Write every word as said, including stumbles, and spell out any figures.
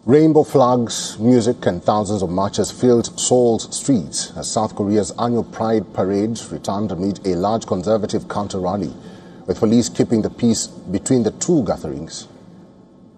Rainbow flags, music and thousands of marchers filled Seoul's streets as South Korea's annual Pride Parade returned amid a large conservative counter-rally, with police keeping the peace between the two gatherings.